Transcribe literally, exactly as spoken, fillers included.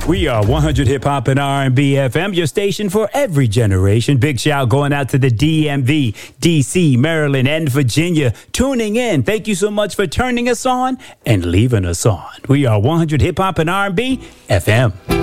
We are one hundred Hip Hop and R and B F M, your station for every generation. Big shout going out to the D M V, D C, Maryland, and Virginia tuning in. Thank you so much for turning us on and leaving us on. We are one hundred Hip Hop and R and B F M.